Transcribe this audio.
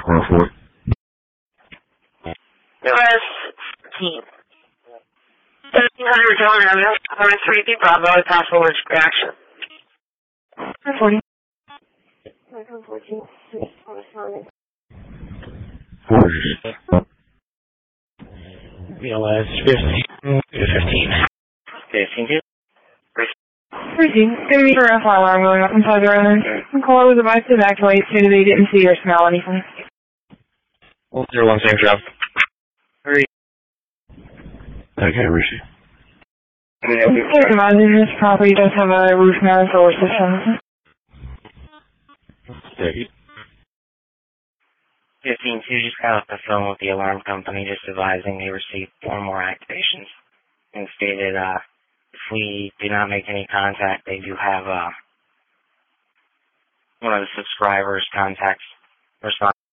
4. US 15. 1700 John Avenue, 3B Bravo, possible allergic reaction. 40. 4. BLS 15. 15. Proceed. Going to be for a fire alarm going up inside the room. The caller was advised to evacuate as soon as they didn't see or smell anything. 01 same job. Hurry. Okay, Rishi. Imagine this property does have a roof mounted solar system. 15-2 just got off the phone with the alarm company just advising they received 4 more activations and stated if we do not make any contact, they do have one of the subscribers' contacts respond.